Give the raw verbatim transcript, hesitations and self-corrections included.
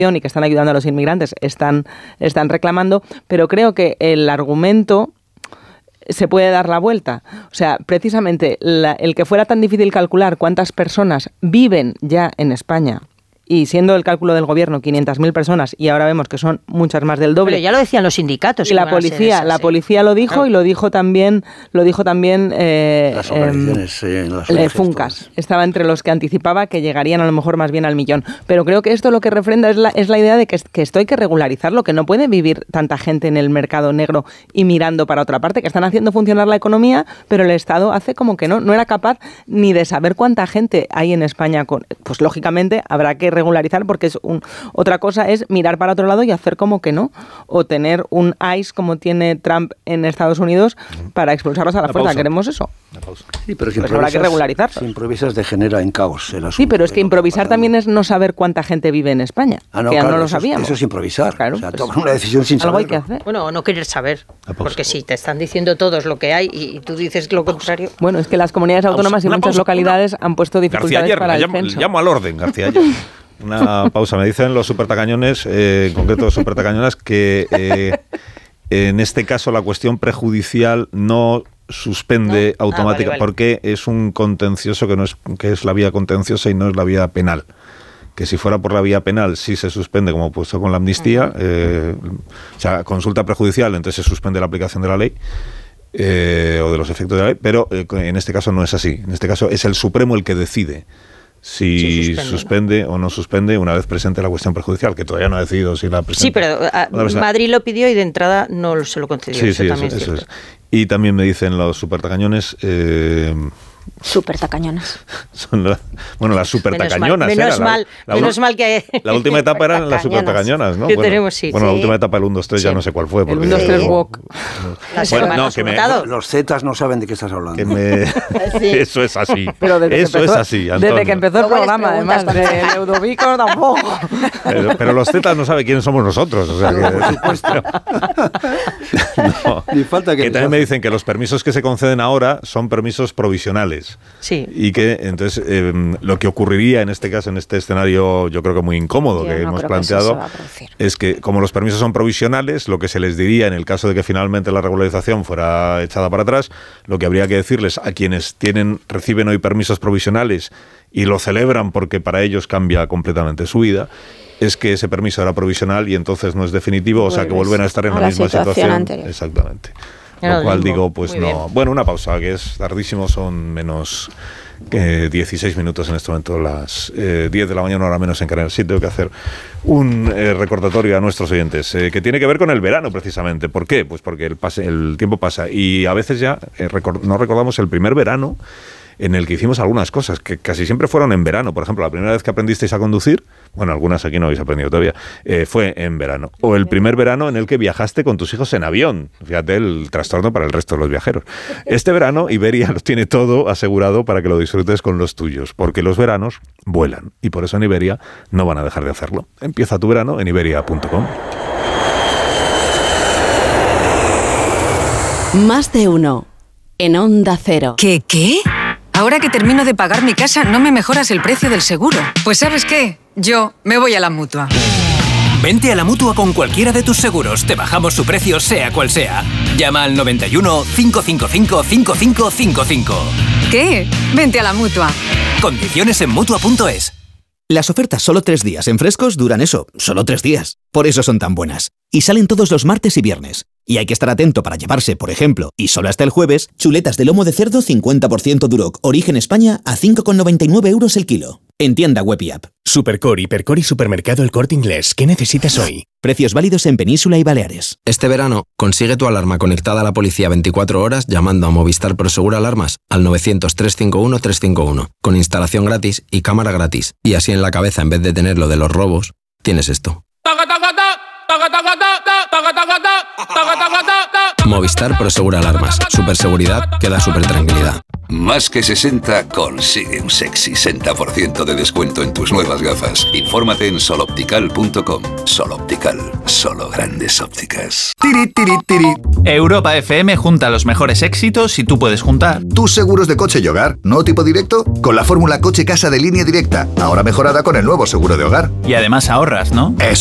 y que están ayudando a los inmigrantes están, están reclamando, pero creo que el argumento se puede dar la vuelta. O sea, precisamente la, el que fuera tan difícil calcular cuántas personas viven ya en España, y siendo el cálculo del gobierno quinientas mil personas, y ahora vemos que son muchas más del doble. Pero ya lo decían los sindicatos. Y la policía, esas, la sí. policía lo dijo, claro. y lo dijo también, lo dijo también eh, las operaciones, eh, eh, las eh, Funcas. Estaba entre los que anticipaba que llegarían a lo mejor más bien al millón. Pero creo que esto lo que refrenda es la, es la idea de que, que esto hay que regularizarlo, que no puede vivir tanta gente en el mercado negro y mirando para otra parte, que están haciendo funcionar la economía, pero el Estado hace como que no, no era capaz ni de saber cuánta gente hay en España. Con, pues lógicamente habrá que regularizar, porque es un, otra cosa es mirar para otro lado y hacer como que no, o tener un ICE como tiene Trump en Estados Unidos para expulsarlos a la Una fuerza. Pausa. ¿Queremos eso? Sí, pero si pues habrá que regularizar. Si improvisas degenera en caos el asunto. Sí, pero es que improvisar también es no saber cuánta gente vive en España, ah, no, que claro, ya no lo eso, sabíamos. Eso es improvisar, claro, o sea, pues, tomar una decisión sin saberlo. Algo hay que hacer. Bueno, o no querer saber, porque si te están diciendo todos lo que hay y tú dices lo contrario. Bueno, es que las comunidades autónomas y muchas pausa, localidades una... han puesto dificultades García Ayer, para el llamo, censo. Llamo al orden, García Ayer. Una pausa. Me dicen los supertacañones, eh, en concreto los supertacañonas, que eh, en este caso la cuestión prejudicial no suspende ¿No? automáticamente, ah, vale, vale. porque es un contencioso que no es que es la vía contenciosa y no es la vía penal. Que si fuera por la vía penal sí se suspende, como puesto con la amnistía, eh, o sea, consulta prejudicial, entonces se suspende la aplicación de la ley. Eh, o de los efectos de la ley, pero eh, en este caso no es así. En este caso es el Supremo el que decide si sí, suspende, suspende ¿no? o no suspende una vez presente la cuestión prejudicial, que todavía no ha decidido si la presenta. Sí, pero a, Madrid lo pidió y de entrada no se lo concedió. Sí, eso sí, también eso, es eso es. Y también me dicen los supertacañones... Eh, Super tacañonas. Son la, bueno, las super menos tacañonas. Mal, menos era, mal, la, menos la, mal que... La última etapa eran las super tacañonas, ¿no? Que Bueno, tenemos, sí, bueno sí. la última etapa, el uno, dos, tres, sí. ya no sé cuál fue. El uno, dos, tres, walk. Bueno, no, que me, los Zetas no saben de qué estás hablando. Que me, sí. Eso es así. Pero desde eso empezó, es así, Antonio. Desde que empezó el programa, además, de Ludovico tampoco. Pero, pero los Zetas no saben quiénes somos nosotros. O sea que, por supuesto. No. Ni falta que, que también me dicen que los permisos que se conceden ahora son permisos provisionales. Sí. Y que entonces eh, lo que ocurriría en este caso, en este escenario, yo creo que muy incómodo yo que no hemos planteado, que es que como los permisos son provisionales, lo que se les diría en el caso de que finalmente la regularización fuera echada para atrás, lo que habría que decirles a quienes tienen reciben hoy permisos provisionales y lo celebran porque para ellos cambia completamente su vida, es que ese permiso era provisional y entonces no es definitivo, o sea que vuelven a estar en la, la misma situación. situación. Anterior. Exactamente. Lo, lo cual digo, pues no. Bien. Bueno, una pausa, que es tardísimo, son menos eh, dieciséis minutos en este momento, las eh, diez de la mañana, hora menos en Canarias. Sí, tengo que hacer un eh, recordatorio a nuestros oyentes, eh, que tiene que ver con el verano precisamente. ¿Por qué? Pues porque el, pase, el tiempo pasa y a veces ya eh, record, no recordamos el primer verano en el que hicimos algunas cosas, que casi siempre fueron en verano. Por ejemplo, la primera vez que aprendisteis a conducir, bueno, algunas aquí no habéis aprendido todavía, eh, fue en verano. O el primer verano en el que viajaste con tus hijos en avión. Fíjate el trastorno para el resto de los viajeros. Este verano Iberia lo tiene todo asegurado para que lo disfrutes con los tuyos, porque los veranos vuelan. Y por eso en Iberia no van a dejar de hacerlo. Empieza tu verano en iberia punto com. Más de uno en Onda Cero. ¿Qué, qué? Ahora que termino de pagar mi casa, ¿no me mejoras el precio del seguro? Pues ¿sabes qué? Yo me voy a la Mutua. Vente a la Mutua con cualquiera de tus seguros. Te bajamos su precio sea cual sea. Llama al noventa y uno, cinco cinco cinco, cinco cinco cinco cinco. ¿Qué? Vente a la Mutua. Condiciones en Mutua punto es. Las ofertas solo tres días en Frescos duran eso, solo tres días. Por eso son tan buenas. Y salen todos los martes y viernes. Y hay que estar atento para llevarse, por ejemplo, y solo hasta el jueves, chuletas de lomo de cerdo cincuenta por ciento Duroc, origen España, a cinco con noventa y nueve euros el kilo. En tienda web y app. Supercore, Hipercore y Supermercado El Corte Inglés. ¿Qué necesitas hoy? Precios válidos en Península y Baleares. Este verano, consigue tu alarma conectada a la policía veinticuatro horas llamando a Movistar Prosegur Alarmas al novecientos, trescientos cincuenta y uno, trescientos cincuenta y uno, con instalación gratis y cámara gratis. Y así en la cabeza, en vez de tener lo de los robos, tienes esto. Movistar Prosegur Alarmas. Superseguridad que da super tranquilidad. Más que sesenta consigue un sexy sesenta por ciento de descuento en tus nuevas gafas. Infórmate en sol optical punto com. Sol Optical, solo grandes ópticas. Tiri, tiri, tiri. Europa F M junta los mejores éxitos y tú puedes juntar tus seguros de coche y hogar, ¿no tipo directo? Con la fórmula Coche Casa de Línea Directa, ahora mejorada con el nuevo seguro de hogar. Y además ahorras, ¿no? Eso.